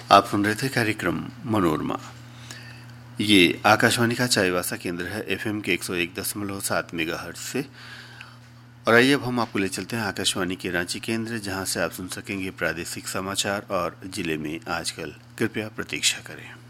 आप सुन रहे थे कार्यक्रम मनोरमा। ये आकाशवाणी का चाईबासा केंद्र है एफएम के 101.7 मेगाहर्ट्ज से। और आइए अब हम आपको ले चलते हैं आकाशवाणी के रांची केंद्र, जहां से आप सुन सकेंगे प्रादेशिक समाचार और जिले में आजकल। कृपया प्रतीक्षा करें।